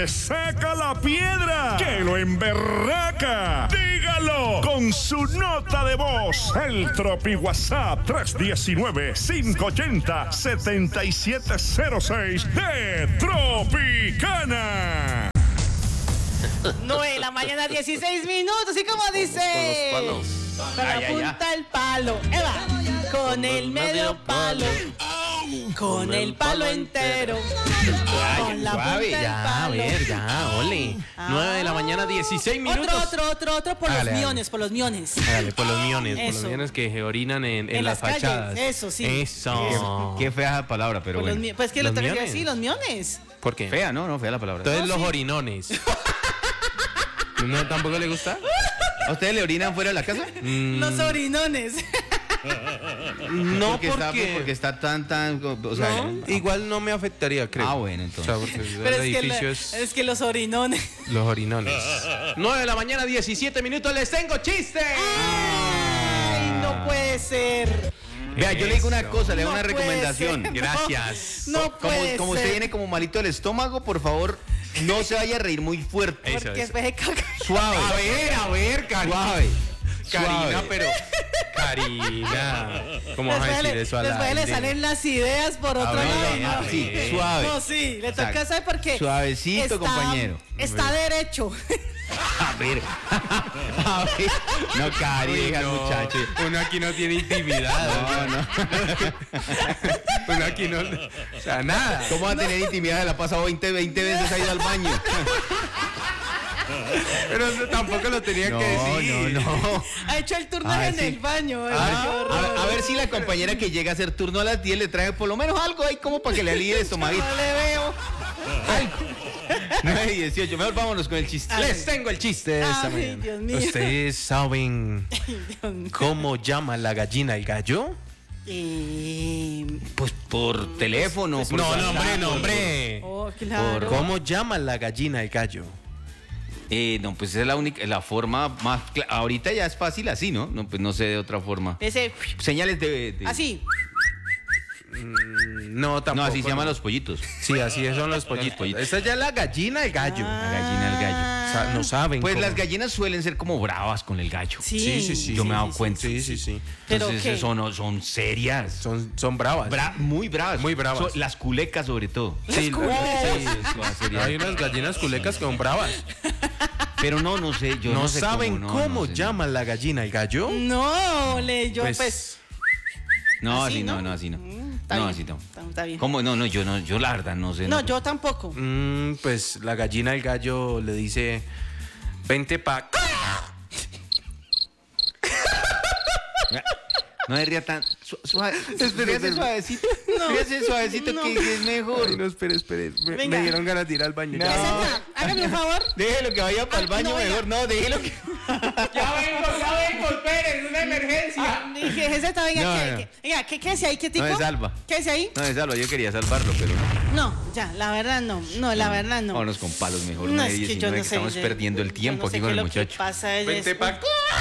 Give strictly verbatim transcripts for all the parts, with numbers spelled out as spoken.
le saca la piedra, que lo emberraca. Dígalo con su nota de voz. El Tropi WhatsApp tres uno nueve, cinco ocho cero, siete siete cero seis de Tropicana. nueve de la mañana, dieciséis minutos. ¿Y cómo dice? Con los palos. Con la Ay, ay, punta ay. del palo. Eva, con el medio palo. Con el palo entero. Con la punta del Ya, a palo. ver, ya, ole. Ah. nueve de la mañana, dieciséis minutos. Otro, otro, otro, otro por Hágale, los hágale. miones, por los miones. Hágale, por los miones, por Eso. los miones que se orinan en, en, En las, las calles, fachadas. eso, sí. Eso. Qué fea esa palabra, pero Por los bueno. mi- pues que lo ¿Los tengo que miones? decir, los miones. ¿Por qué? Fea, ¿no? No, fea la palabra. Entonces No, los sí. orinones. ¿No tampoco le gusta? ¿A ustedes le orinan fuera de la casa? Mm, Los orinones. no, porque, está, porque, porque está tan, tan... O sea, no, igual no me afectaría, creo. Ah, bueno, entonces. O sea, porque Pero el es que, edificio la- es es que los orinones. los orinones. nueve de la mañana, diecisiete minutos, les tengo chiste. Ay, no puede ser. Vea, yo le digo una Eso. cosa, le hago No una puede recomendación. ser. Gracias. No Como, puede como ser. usted viene como malito del estómago, por favor, no se vaya a reír muy fuerte. Eso, Porque eso. después de caca. Suave. A ver, a ver, Karina. Suave. Karina, Suave. pero. Karina. ¿Cómo vas a Después decir le, eso a la después le gente? salen las ideas por otro ver, lado. a ¿no? ver. Sí, suave. No, sí, le toca, Exacto. ¿sabe por qué? Suavecito, compañero. Está derecho. A ver. A ver. No, Cari, Uy, deja al no, muchacho. Uno aquí no tiene intimidad. No, no. Uno aquí no. O sea, nada. ¿Cómo va a tener intimidad? La ha pasado veinte, veinte veces, ha ido al baño. Pero eso tampoco lo tenía No, que decir. no, no. Ha hecho el turno Ah, en sí. el baño. ay, A, qué ver, horror. a ver- a ver si la compañera que llega a hacer turno a las diez le trae por lo menos algo ahí como para que le alivie el estomaguito. No le veo. nueve y dieciocho, mejor vámonos con el chiste. Les tengo el chiste de esta Ay, mañana. Dios mío. ¿Ustedes saben Dios mío. cómo llama la gallina al gallo? Eh, Pues por teléfono. por No, WhatsApp, no, hombre, no, por- hombre. oh, claro. ¿Cómo llama la gallina al gallo? Eh, no, pues esa es la única, la forma más cla- ahorita ya es fácil así, ¿no? No, pues no sé de otra forma. Ese, Señales de... de- así. No, tampoco. No, así se llaman no. los pollitos. Sí, así son los pollitos. pollitos. Esa ya es la gallina al gallo. Ah. La gallina al gallo. O sea, no saben. Pues cómo. las gallinas suelen ser como bravas con el gallo. Sí, Sí, sí, sí. Yo me he dado sí, cuenta. Sí, sí, sí. ¿Pero Entonces qué? son, son serias. Son, son bravas. Bra- muy bravas. Muy bravas. Son- las culecas sobre todo. Sí, Las culecas. sí, sí, Todas serias. hay unas gallinas culecas que son bravas. Pero no, no sé. Yo ¿No, no, sé saben cómo, cómo, no, no sé. llama la gallina al gallo? No, le yo Pues, pues. No, ¿Así, así no, no? no, así no. Mm, está No, bien, así no. Está, está bien. ¿Cómo? No, no, yo no, yo la verdad no sé. No, yo tampoco. mm, pues la gallina al gallo le dice, vente pa... No me ría tan su- suave. Espere, Fíjese espere. suavecito. No. Fíjese suavecito No. que, que es mejor. Ay, no, espere, espere. Me, Venga. me dieron ganas de ir al baño. No. ya. Presenta, hágame un favor. Déjelo que vaya para el Ah, baño no, venga. mejor. No, déjelo que. Ya vengo, ya vengo, espere, es una emergencia. Ah, dije, ese está, venga, No, ¿qué, no. qué, venga, ¿qué, qué es ahí? ¿Qué tico? No, es Alba. ¿Qué es ahí? No, es algo, yo quería salvarlo, pero no. No, ya, la verdad no. No, la verdad no. Vámonos con palos mejor. No, nueve es que diecinueve, yo no que sé. estamos yo- perdiendo el yo tiempo no sé aquí con qué el lo que muchacho. pasa es- Vente pa...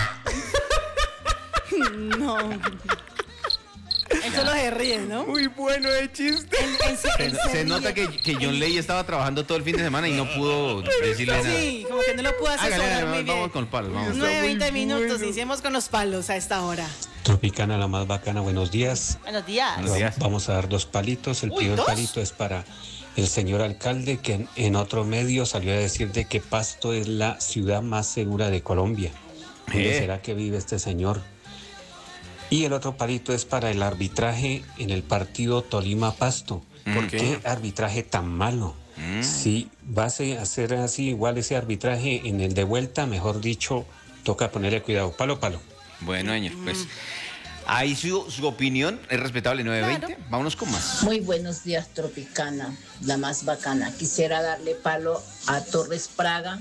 No. Él solo se ríe, ¿no? Muy bueno el chiste. Él- él se- Se, él se ríe. nota que, que John Ley estaba trabajando todo el fin de semana y no pudo decirle nada. Sí, como que no lo pudo Hágale, asesorar hágale, muy bien. vamos con palos, vamos. nueve, veinte muy minutos, bueno. iniciemos con los palos a esta hora. Tropicana, la más bacana, buenos días. Buenos días. Buenos días. Vamos a dar dos palitos. El Uy, primer ¿dos? palito es para el señor alcalde, que en, en otro medio salió a decir de que Pasto es la ciudad más segura de Colombia. ¿Dónde Eh. será que vive este señor? Y el otro palito es para el arbitraje en el partido Tolima-Pasto. ¿Por qué? ¿Qué arbitraje tan malo? Mm. Si va a ser- a ser así igual ese arbitraje en el de vuelta, mejor dicho, toca ponerle cuidado. Palo, palo. Bueno, señor, pues ahí su, su opinión es respetable, nueve veinte. Claro. Vámonos con más. Muy buenos días, Tropicana, la más bacana. Quisiera darle palo a Torres Praga,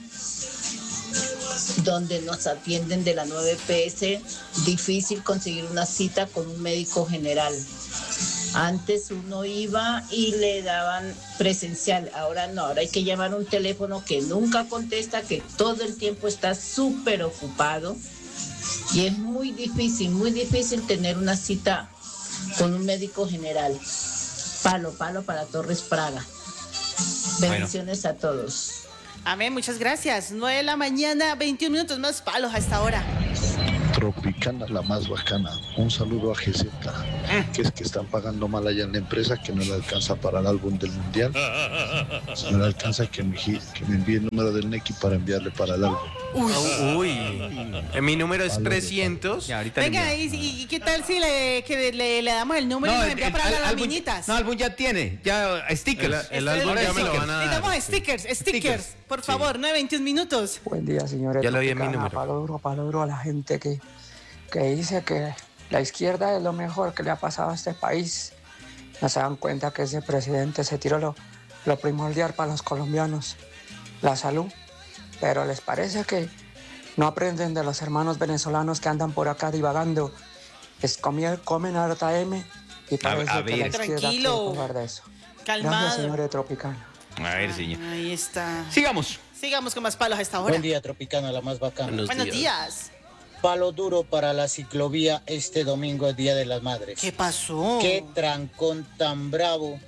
donde nos atienden de la nueve P S. Difícil conseguir una cita con un médico general. Antes uno iba y le daban presencial, ahora no, ahora hay que llamar a un teléfono que nunca contesta, que todo el tiempo está súper ocupado. Y es muy difícil, muy difícil tener una cita con un médico general. Palo, palo para Torres Praga. Bendiciones a todos. Amén, muchas gracias. nueve de la mañana, veintiún minutos más palos a esta hora. Tropicana, la más bacana. Un saludo a G Z, que es que están pagando mal allá en la empresa, que no le alcanza para el álbum del mundial. No le alcanza que me, que me envíe el número del Neki para enviarle para el álbum. Uy, uy. Eh, mi número es trescientos. Y ahorita le Venga, envío. ¿y, y qué tal si le, que le, le damos el número y nos el- envía el- para al- las álbum- minitas? No, álbum ya tiene, ya stickers. El, el Este álbum es ya me lo stickers. van a dar. Necesitamos sí. stickers, stickers, Stickers. por favor, nueve veintiún minutos. Buen día, señores. Ya le di mi Tropicana. número. Palo duro, palo duro a la gente que, que dice que la izquierda es lo mejor que le ha pasado a este país. No se dan cuenta que ese presidente se tiró lo, lo primordial para los colombianos, la salud. Pero les parece que no aprenden de los hermanos venezolanos que andan por acá divagando. Es comer, comen harta M y parece a que la ver. izquierda Tranquilo. quiere comer de eso. Calmado. Gracias, señores Tropicana. A ver, señor. Ahí está. Sigamos. Sigamos con más palos a esta hora. Buen día, Tropicana, la más bacana. Buenos Buenos días. días. Palo duro para la ciclovía este domingo, el Día de las Madres. ¿Qué pasó? Qué trancón tan bravo,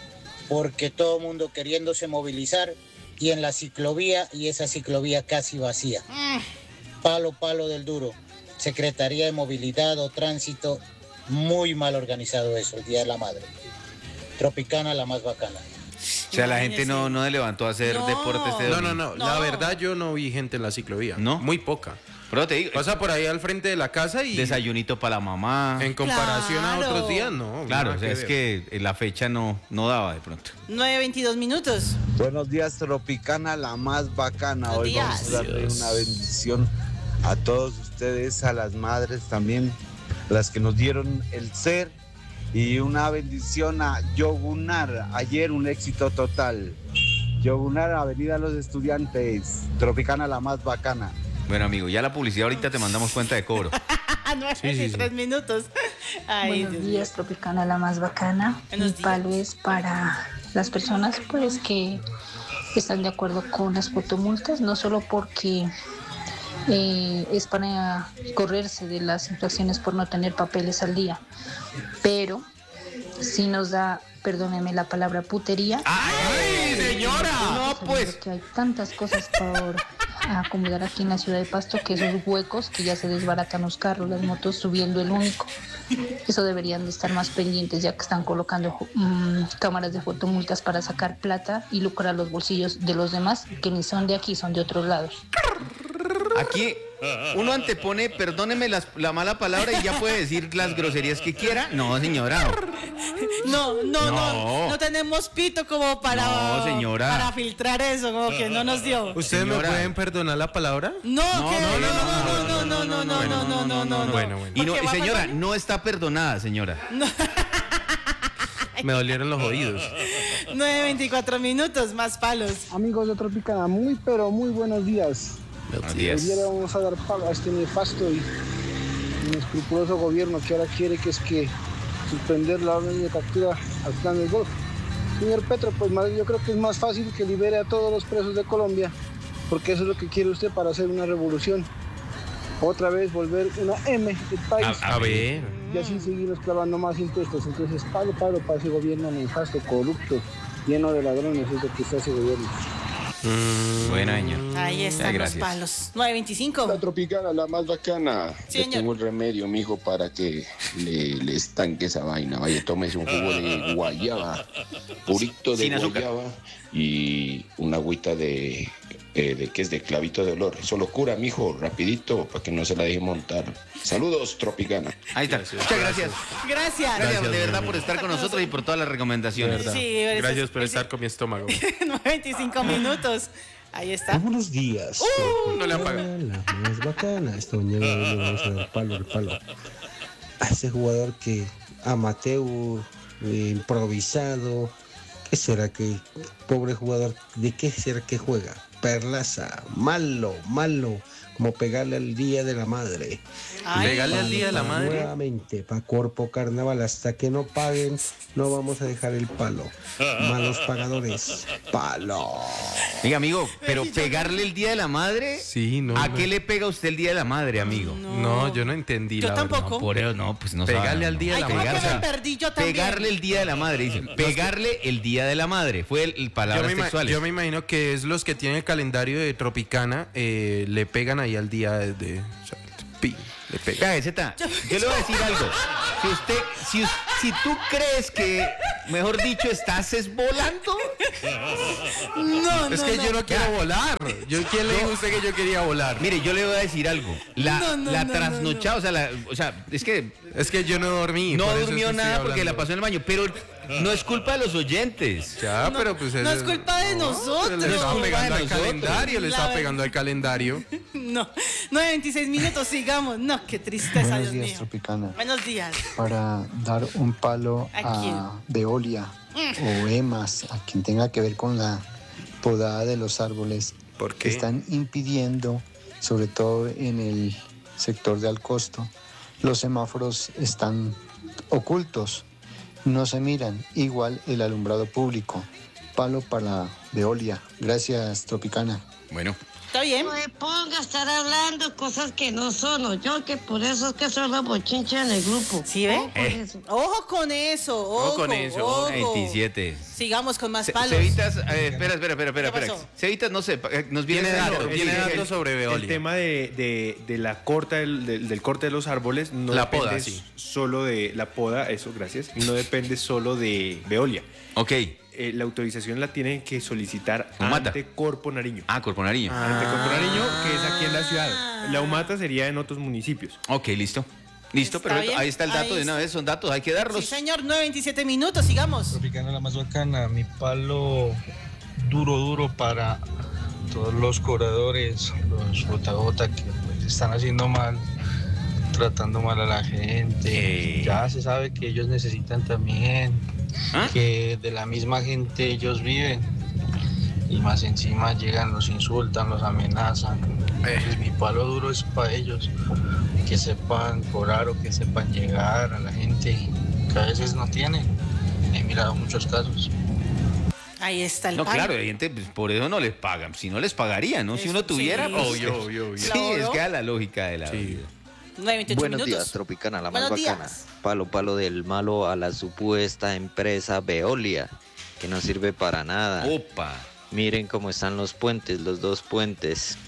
porque todo el mundo queriéndose movilizar y en la ciclovía y esa ciclovía casi vacía. Mm, Palo, palo del duro. Secretaría de Movilidad o Tránsito, muy mal organizado eso, el Día de la Madre. Tropicana, la más bacana. O sea, la gente no, no se levantó a hacer No. deporte este No, domingo. no, no, No. La verdad, yo no vi gente en la ciclovía. ¿No? Muy poca. Pero te digo, Pasa por ahí al frente de la casa y. desayunito para la mamá. En comparación a Claro. otros días, no. Claro, nada o sea, es ver. que la fecha no, no daba de pronto. nueve veintidós minutos. Buenos días, Tropicana, la más bacana. Buenos Hoy vamos días. a darle Dios. una bendición a todos ustedes, a las madres también, las que nos dieron el ser. Y una bendición a Yogunar, ayer un éxito total. Yogunar, Avenida Los Estudiantes, Tropicana, la más bacana. Bueno, amigo, ya la publicidad ahorita te mandamos cuenta de cobro. nueve Sí, sí, sí. veintitrés minutos. Ay, Buenos Dios días, Tropicana, la más bacana. Buenos Mi palo es para las personas pues que están de acuerdo con las fotomultas, no solo porque eh, es para correrse de las infracciones por no tener papeles al día, pero si nos da, perdóneme la palabra, putería. ¡Ay, señora! No, sabiendo pues. que hay tantas cosas por acomodar aquí en la ciudad de Pasto, que esos huecos que ya se desbaratan los carros, las motos subiendo el único. Eso deberían de estar más pendientes, ya que están colocando mm, cámaras de fotomultas para sacar plata y lucrar los bolsillos de los demás, que ni son de aquí, son de otros lados. Aquí uno antepone, perdóneme las- la mala palabra y ya puede decir las groserías que quiera. No, señora. No, no, no, No. no, tenemos pito como para, No, señora. para filtrar eso, como que no nos dio. ¿Ustedes Señora. me pueden perdonar la palabra? No, No, que- no, no, no, no, no, no, no, no, no, no, no, no. Bueno, bueno. Y, no, ¿Por qué y va a señora, perdonar? no está perdonada, señora. Me dolieron los oídos. nueve veinticuatro minutos, más palos. Amigos de Tropicana, muy pero muy buenos días. Buenos Hoy días. día le vamos a dar palo a este nefasto y inescrupuloso gobierno que ahora quiere que es que suspender la orden de captura al plan del Golfo. Señor Petro, pues más- yo creo que es más fácil que libere a todos los presos de Colombia, porque eso es lo que quiere usted para hacer una revolución. Otra vez volver una M del país A, a ver. y así seguirnos clavando más impuestos. Entonces, palo, palo para ese gobierno nefasto, corrupto, lleno de ladrones, es lo que está ese gobierno. Mm, Buena, señor. Ahí están los gracias. palos. nueve veinticinco. La Tropicana, la más bacana. Sí, Yo señor. tengo un remedio, mijo, para que le, le estanque esa vaina. Vaya, tómese un jugo de guayaba, purito de Sin azúcar. guayaba y una agüita de, eh, de que es de clavito de olor. Eso lo cura, mijo, rapidito, para que no se la deje montar. Saludos, Tropicana. Ahí está. Muchas gracias. Gracias. Gracias de verdad por estar con nosotros y por todas las recomendaciones. verdad. Sí, eres- Gracias por eres- estar con mi estómago. nueve veinticinco minutos. Ahí está. Buenos días. Uh, no le apaga. La más bacana. Esta mañana le vamos a dar palo al palo a ese jugador que amateur, eh, improvisado. ¿Qué será que, pobre jugador, de qué será que juega? Perlaza, malo, malo. como pegarle al Día de la Madre. Ay. Pegarle al Día de la Madre. Nuevamente, pa' Corpo Carnaval, hasta que no paguen, no vamos a dejar el palo. Malos pagadores, palo. Diga, amigo, pero pegarle el Día de la Madre, sí, no, ¿a no. qué le pega usted el Día de la Madre, amigo? No, no yo no entendí. Yo la tampoco. verdad. No, por eso no, pues no Pegarle sabe, al no. Día de Ay, la ¿cómo Madre. que me perdí yo también? Pegarle el Día de la Madre, dicen. Pegarle el Día de la Madre. Fue el, el Yo palabras me, ima- textuales. yo me imagino que es los que tienen el calendario de Tropicana, eh, le pegan ahí al día de... de o sea, pi, le pegan. Vea, Zeta, yo le voy a decir algo. Si usted, si, us- si tú crees que, mejor dicho, estás es volando. No, Es no, que no. yo no quiero volar. Yo, ¿Quién le dijo a usted que yo quería volar? Mire, yo le voy a decir algo. La, No, no, la no, trasnochada, o sea, la- o sea, es que Es que yo no dormí. no por eso es durmió que estoy nada porque la hablando. pasó en el baño, pero no es culpa de los oyentes. Ya, pero pues... No es culpa de nosotros. Le estaba culpa pegando de al nosotros. calendario, le La estaba verdad. pegando al calendario. No, nueve veintiséis minutos, sigamos. No, qué tristeza, Buenos Dios días, mío. Tropicana. Buenos días. Para dar un palo ¿A a Veolia o EMAS, a quien tenga que ver con la podada de los árboles, ¿Por que están impidiendo, sobre todo en el sector de Alcosto, los semáforos están ocultos, no se miran, igual el alumbrado público. Palo para Veolia. Gracias, Tropicana. Bueno. ¿Está bien? No me ponga a estar hablando cosas que no son, yo que por eso es que soy la bochincha en el grupo. ¿Sí ve? Ojo con Eh. eso. Ojo con eso, ojo, con eso, ojo. veintisiete. Sigamos con más Ce- palos. Cevitas, eh, espera, espera, espera, espera, ¿Qué espera. pasó? Cevitas, no sé, eh, nos viene Tiene dando- datos, el- tiene el- datos sobre Veolia. El tema de, de- de la corta del, del- del corte de los árboles no La depende poda, sí. solo de la poda, eso, gracias. No depende solo de Veolia. Ok. Eh, la autorización la tienen que solicitar Humata. ante Corpo Nariño. Ah, Corpo Nariño. Ante Corpo Nariño, que es aquí en la ciudad. La Humata sería en otros municipios. Ok, listo. Listo, Está perfecto. bien, Ahí está el dato ahí de una está. vez, son datos, hay que darlos. Sí, señor, nueve veintisiete minutos, sigamos. Tropicana la más bacana, mi palo duro, duro para todos los cobradores, los gota a gota que pues, están haciendo mal, tratando mal a la gente. Eh. Ya se sabe que ellos necesitan también, ¿Ah? que de la misma gente ellos viven. Y más encima llegan, los insultan, los amenazan. Entonces mi palo duro es para ellos, que sepan cobrar o que sepan llegar a la gente que a veces no tienen. He mirado muchos casos. Ahí está el No, palo. claro, evidente, pues, por eso no les pagan. Si no les pagaría, ¿no? Si Eso, uno tuviera, sí. pues, Obvio, obvio, obvio. Sí, Claro. es que a la lógica de la vida. nueve veintiocho Buenos minutos. días, Tropicana, la más Buenos bacana. días. Palo, palo del malo a la supuesta empresa Veolia, que no sirve para nada. Opa. Miren cómo están los puentes, los dos puentes,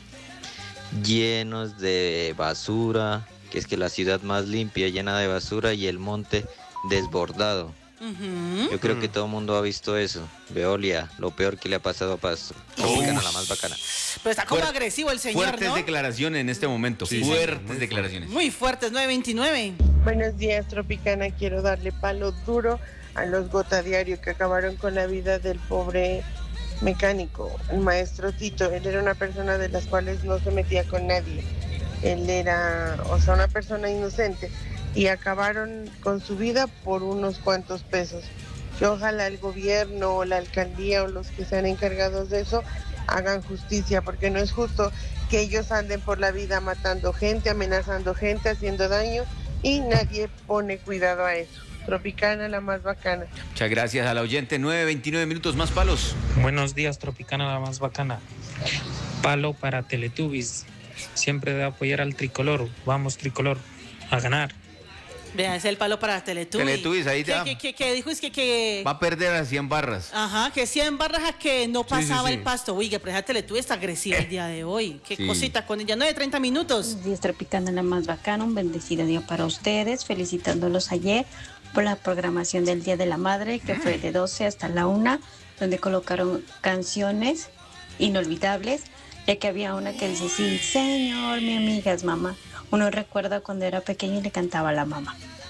llenos de basura, que es que la ciudad más limpia, llena de basura, y el monte desbordado. Ujú. Yo creo que todo el mundo ha visto eso. Veolia, lo peor que le ha pasado a Pasto. Tropicana, la más bacana. Pero está como Fuer- agresivo el señor, Fuertes ¿no? declaraciones en este momento. Sí, Fuertes señor. declaraciones. Muy fuertes, nueve veintinueve. Buenos días, Tropicana. Quiero darle palo duro a los Gota Diario que acabaron con la vida del pobre mecánico, el maestro Tito. Él era una persona de las cuales no se metía con nadie. Él era, o sea, una persona inocente y acabaron con su vida por unos cuantos pesos. Que ojalá el gobierno o la alcaldía o los que sean encargados de eso hagan justicia, porque no es justo que ellos anden por la vida matando gente, amenazando gente, haciendo daño y nadie pone cuidado a eso. Tropicana, la más bacana. Muchas gracias a la oyente. nueve veintinueve minutos más palos. Buenos días, Tropicana, la más bacana. Palo para Teletubbies. Siempre debe apoyar al tricolor. Vamos, tricolor, a ganar. Vea, es el palo para Teletubbies. Teletubbies, ahí ¿Qué, está. qué, qué, qué dijo? Es que, que... Va a perder a cien barras. Ajá, que cien barras a que no pasaba sí, sí. el pasto. Oiga, pero esa Teletubbies está agresiva el día de hoy. Qué Sí. cosita con ella. nueve treinta minutos. Buenos días, Tropicana, la más bacana. Un bendecido día para ustedes. Felicitándolos ayer por la programación del Día de la Madre, que fue de doce hasta la una, donde colocaron canciones inolvidables, ya que había una que dice, sí, señor, mi amiga es mamá. Uno recuerda cuando era pequeño y le cantaba a la mamá.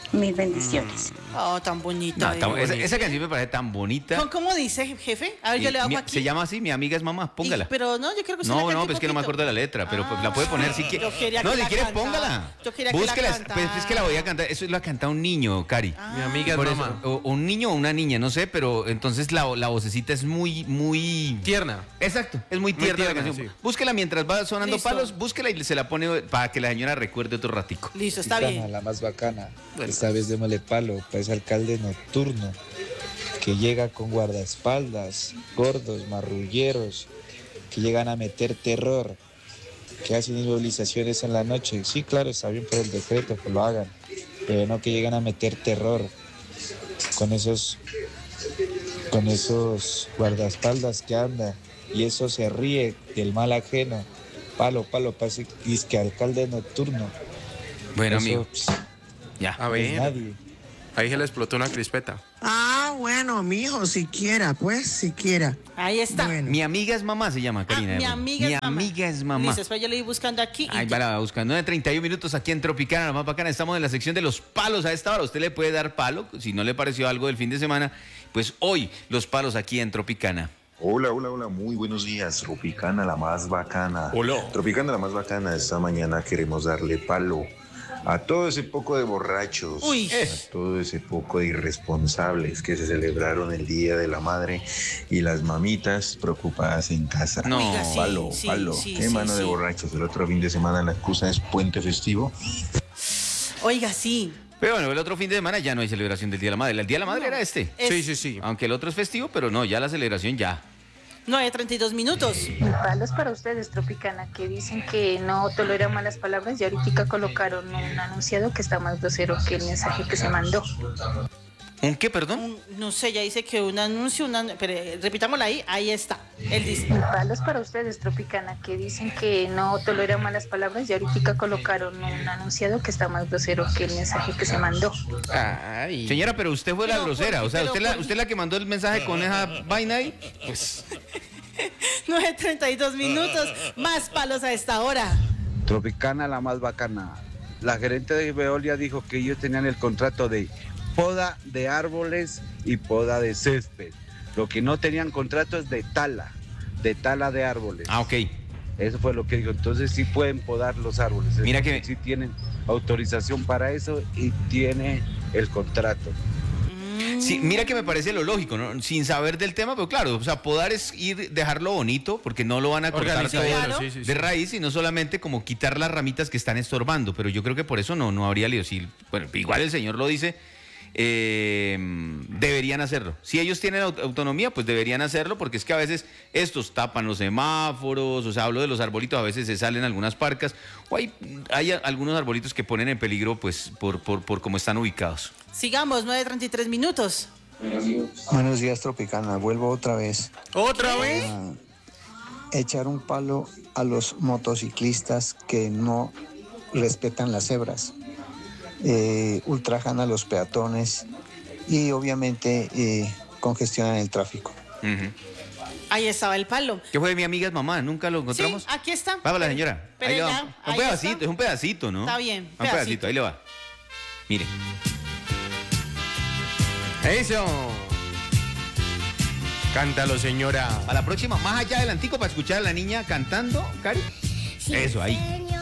Mil bendiciones. Oh, tan bonita. No, tan- esa, esa canción me parece tan bonita. ¿Cómo, cómo dice, jefe? A ver, yo Y le hago mi- aquí. Se llama así, Mi amiga es mamá, póngala. Y- pero no, yo creo que usted No, la no, cante pues es que no me poquito. acuerdo de la letra, pero pues la puede poner si quiere. Yo quería No, que si la quiere, cantara. póngala. Yo quería que la Búsquela, cantara. pues es que la voy a cantar. Eso lo ha cantado un niño, Cari. Mi amiga es Por eso, mamá. o, o un niño o una niña, no sé, pero entonces la, la vocecita es muy, muy... Tierna. Exacto, es muy Muy tierna, la tierna, canción. sí. Búsquela mientras va sonando Listo. palos, búsquela y se la pone para que la señora recuerde otro ratico. Listo, está Tropicana, bien. la más bacana. Esta vez démosle palo para ese alcalde nocturno que llega con guardaespaldas, gordos, marrulleros, que llegan a meter terror, que hacen movilizaciones en la noche. Sí, claro, está bien por el decreto, que lo hagan, pero no que llegan a meter terror con esos, con esos guardaespaldas que andan y eso se ríe del mal ajeno. Palo, palo, para ese disque alcalde nocturno. Bueno, Eso, amigo. pues, Ya. A no es ver. nadie. Ahí se le explotó una crispeta. Ah, bueno, mijo, siquiera, pues, siquiera. Ahí está. Bueno. Mi amiga es mamá, se llama Karina. Ah, mi Herrera. amiga Mi es mamá. amiga es mamá. Listo, después yo le voy buscando aquí. y Ahí ya. va la buscando. nueve treinta y uno minutos aquí en Tropicana, la más bacana. Estamos en la sección de los palos a esta hora. Usted le puede dar palo. Si no le pareció algo del fin de semana, pues hoy los palos aquí en Tropicana. Hola, hola, hola, muy buenos días. Tropicana, la más bacana. Hola. Tropicana, la más bacana. Esta mañana queremos darle palo a todo ese poco de borrachos, Uy. a todo ese poco de irresponsables que se celebraron el Día de la Madre y las mamitas preocupadas en casa. No. Oiga, sí, palo, sí, palo. sí, Qué sí, mano de sí. borrachos. El otro fin de semana la excusa es puente festivo. Oiga, sí. Pero bueno, el otro fin de semana ya no hay celebración del Día de la Madre. El Día de la Madre era este. Es- Sí, sí, sí. Aunque el otro es festivo, pero no, ya la celebración ya. nueve treinta y dos minutos. Palos para ustedes, Tropicana, que dicen que no toleran malas palabras y ahorita colocaron un anunciado que está más grosero que el mensaje que se mandó. ¿Un qué, perdón? Un- no sé, ya dice que un anuncio, un anu- pero eh, repitámoslo ahí, ahí está. Él dice. Palos para ustedes, Tropicana, que dicen que no toleran malas palabras y ahorita colocaron un anunciado que está más grosero que el mensaje que se mandó. Ay. Señora, pero usted fue la Pero, grosera. ¿por qué? O sea, Pero, usted la, ¿por qué? usted la que mandó el mensaje con esa vaina ahí. Pues, nueve treinta y dos minutos, más palos a esta hora. Tropicana, la más bacana. La gerente de Veolia dijo que ellos tenían el contrato de poda de árboles y poda de césped. Lo que no tenían contrato es de tala, de tala de árboles. ah, ok. Eso fue lo que dijo. Entonces sí pueden podar los árboles. Mira que- sí tienen autorización para eso y tiene el contrato. Sí, mira que me parece lo lógico, ¿no? Sin saber del tema, pero claro, o sea, podar es ir, dejarlo bonito, porque no lo van a cortar Organizado, todo claro. sí, sí, sí. de raíz, sino solamente como quitar las ramitas que están estorbando. Pero yo creo que por eso no, no habría lío. Si, bueno, igual el señor lo dice, eh, deberían hacerlo. Si ellos tienen aut- autonomía, pues deberían hacerlo, porque es que a veces estos tapan los semáforos, o sea, hablo de los arbolitos, a veces se salen algunas parcas, o hay, hay a- algunos arbolitos que ponen en peligro, pues, por, por, por cómo están ubicados. Sigamos, nueve treinta y tres minutos. Buenos días, Tropicana. Vuelvo otra vez. ¿Otra vez? a echar un palo a los motociclistas que no respetan las cebras, eh, ultrajan a los peatones y obviamente eh, congestionan el tráfico. Ujú. Ahí estaba el palo. ¿Qué fue de mi amiga es mamá? ¿Nunca lo Sí, encontramos? aquí está. Vamos, la Pero- señora. pero Ahí le va. ya, Un ahí pedacito, está. es un pedacito, ¿no? Está bien, Un pedacito. pedacito, ahí le va. Mire. Eso. Cántalo, señora. A la próxima, más allá adelantico, para escuchar a la niña cantando, Cari. Eso, ahí.